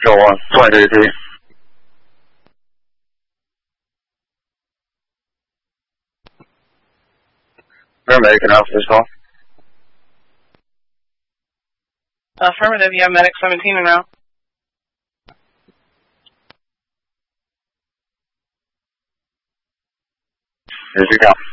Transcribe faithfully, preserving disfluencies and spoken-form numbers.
Joe one, twenty thirty-three. Paramedic can answer this call. Affirmative, you have medic seventeen and now. Here's your count.